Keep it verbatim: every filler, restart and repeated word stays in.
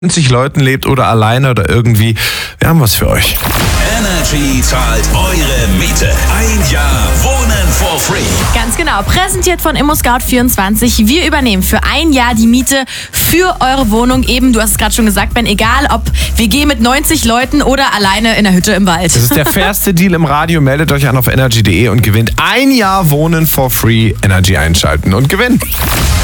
neunzig Leuten lebt oder alleine oder irgendwie, wir haben was für euch. Energy zahlt eure Miete. Ein Jahr Wohnen for free. Ganz genau, präsentiert von ImmoScout vierundzwanzig. Wir übernehmen für ein Jahr die Miete für eure Wohnung. Eben, du hast es gerade schon gesagt, Ben, egal ob W G mit neunzig Leuten oder alleine in der Hütte im Wald. Das ist der fairste Deal im Radio. Meldet euch an auf energy punkt de und gewinnt ein Jahr Wohnen for free. Energy einschalten und gewinnen.